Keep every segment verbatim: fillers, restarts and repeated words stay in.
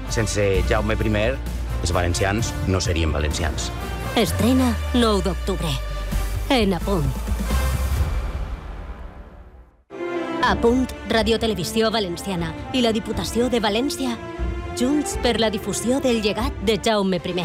Sense Jaume primer, els valencians no serien valencians. Estrena nou d'octubre. En A Punt. A Punt, Radiotelevisió Valenciana i la Diputació de València, junts per la difusió del llegat de Jaume primer.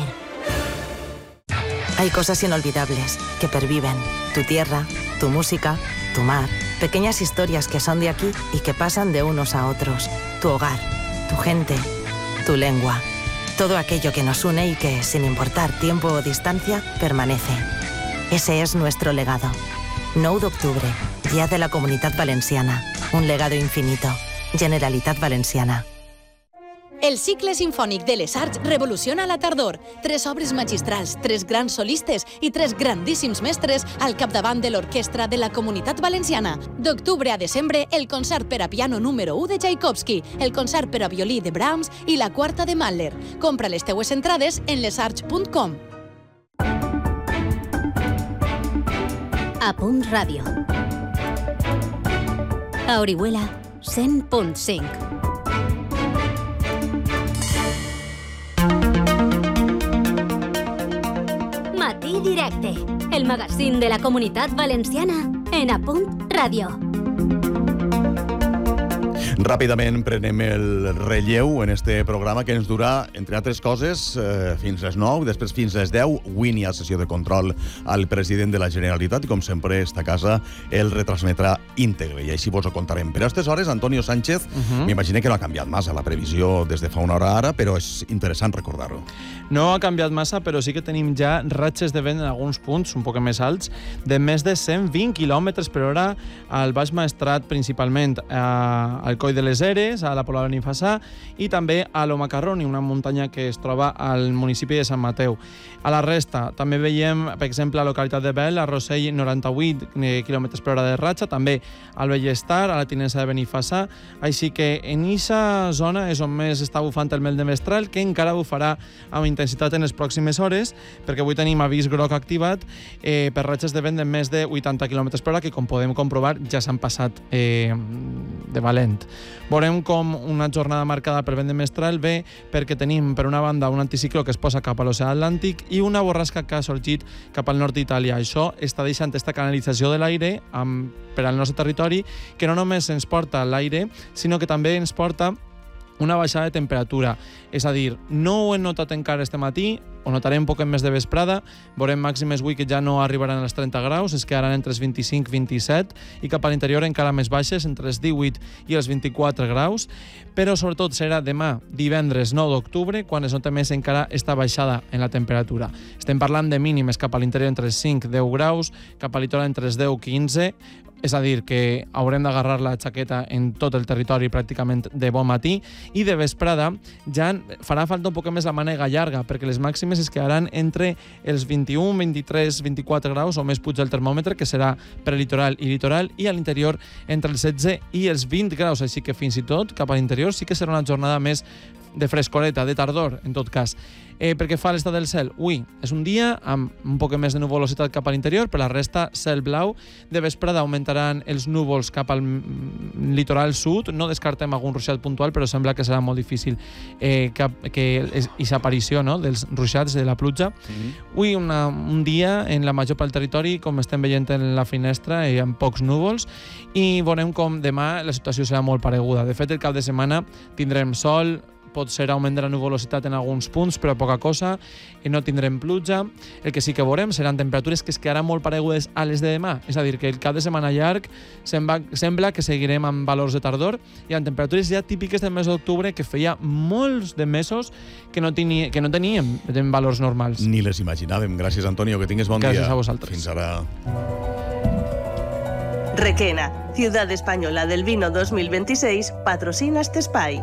Hay cosas inolvidables que perviven. Tu tierra, tu música, tu mar. Pequeñas historias que son de aquí y que pasan de unos a otros. Tu hogar, tu gente, tu lengua. Todo aquello que nos une y que, sin importar tiempo o distancia, permanece. Ese es nuestro legado. nou d'octubre, Día de la Comunitat Valenciana. Un legado infinito. Generalitat Valenciana. El cicle sinfònic de les Arts revoluciona la tardor. Tres obres magistrals, tres grans solistes i tres grandíssims mestres al capdavant de l'orquestra de la Comunitat Valenciana. D'octubre a desembre, el concert per a piano número u de Tchaikovsky, el concert per a violí de Brahms i la quarta de Mahler. Compra les teues entrades en lesarts punt com. A Punt Ràdio. A Orihuela, cent punt cinc. Matí Directe, el magazín de la Comunitat Valenciana en A Punt Ràdio. Ràpidament prenem el relleu en este programa que ens durà, entre altres coses, eh, fins les nou, després fins les deu. Avui n'hi ha sessió de control al president de la Generalitat i, com sempre, esta casa el retransmetrà íntegre i així vos ho contarem. Per a aquestes hores, Antonio Sánchez, uh-huh. m'imagino que no ha canviat massa la previsió des de fa una hora ara, però és interessant recordar-ho. No ha canviat massa, però sí que tenim ja ratxes de vent en alguns punts, un poc més alts, de més de cent vint quilòmetres per hora al Baix Maestrat, principalment eh, al Coll de les Eres, a la Pobla de Benifassà, i també a lo Macarroni, una muntanya que es troba al municipi de Sant Mateu. A la resta, també veiem, per exemple, a la localitat de Bel, a Rossell, noranta-vuit quilòmetres per hora de ratxa, també al Bellestar, a la Tinença de Benifassà, així que en aquesta zona és on més està bufant el mel de mestral, que encara bufarà amb intensitat en les pròximes hores, perquè avui tenim avís groc activat eh, per ratxes de vent de més de vuitanta quilòmetres per hora, que com podem comprovar ja s'han passat eh, de valent. Veurem com una jornada marcada per vent de mestral ve perquè tenim, per una banda, un anticicló que es posa cap a l'oceà Atlàntic i una borrasca que ha sorgit cap al nord d'Itàlia. Això està deixant aquesta canalització de l'aire amb, per al nostre territori, que no només ens porta l'aire, sinó que també ens porta una baixada de temperatura. És a dir, no ho hem notat encara este matí, ho notarem un poc més de vesprada, veurem màximes avui que ja no arribaran als trenta graus, es quedaran entre els vint-i-cinc i vint-i-set, i cap a l'interior encara més baixes, entre els divuit i els vint-i-quatre graus, però sobretot serà demà, divendres nou d'octubre, quan es nota més encara esta baixada en la temperatura. Estem parlant de mínimes cap a l'interior entre els cinc i deu graus, cap a litoral entre els deu i quinze, és a dir, que haurem d'agarrar la jaqueta en tot el territori pràcticament de bon matí, i de vesprada ja farà falta un poc més la mànega llarga, perquè les màximes es quedaran entre els vint-i-un, vint-i-tres, vint-i-quatre graus, o més puja el termòmetre, que serà prelitoral i litoral, i a l'interior entre els setze i els vint graus, així que fins i tot cap a l'interior sí que serà una jornada més de frescoreta, de tardor, en tot cas. Eh, perquè fa l'estat del cel? Ui, és un dia amb un poc més de nuvolositat cap a l'interior, per la resta cel blau. De vesprada augmentaran els núvols cap al litoral sud, no descartem algun ruixat puntual, però sembla que serà molt difícil eh, que, que aquesta aparició, no?, dels ruixats, de la pluja. Mm-hmm. Ui, una, un dia en la major part del territori, com estem veient en la finestra, eh, amb pocs núvols, i veurem com demà la situació serà molt pareguda. De fet, el cap de setmana tindrem sol, pot ser augment de la nuvolositat en alguns punts, però poca cosa, i no tindrem pluja. El que sí que veurem seran temperatures que es quedaran molt paregudes a les de demà, és a dir, que el cap de setmana llarg sembla, sembla que seguirem amb valors de tardor i amb temperatures ja típiques del mes d'octubre, que feia molts de mesos que no, tenia, que no teníem en valors normals. Ni les imaginàvem. Gràcies, Antonio, que tingues bon Gràcies dia. Gràcies a vosaltres. Fins ara. Requena, Ciudad Española del Vino dos mil veintiséis, patrocina este espai.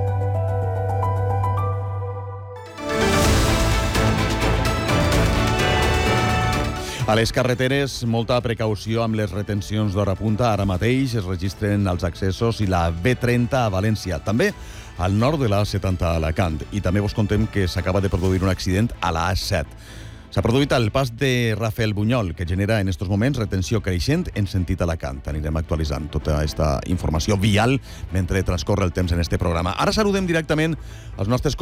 A les carreteres, molta precaució amb les retencions d'hora punta. Ara mateix es registren els accessos i la B trenta a València. També al nord de l'A setanta a Alacant. I també vos contem que s'acaba de produir un accident a la A set. S'ha produït al pas de Rafael Bunyol, que genera en estos moments retenció creixent en sentit Alacant. Anirem actualitzant tota aquesta informació vial mentre transcorre el temps en este programa. Ara saludem directament els nostres